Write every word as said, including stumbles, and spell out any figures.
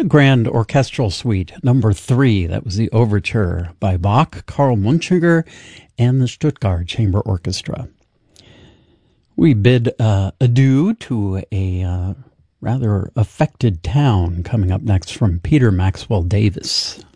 The Grand Orchestral Suite, number three. That was the overture by Bach, Karl Munchinger, and the Stuttgart Chamber Orchestra. We bid uh, adieu to a uh, rather affected town coming up next from Peter Maxwell Davis.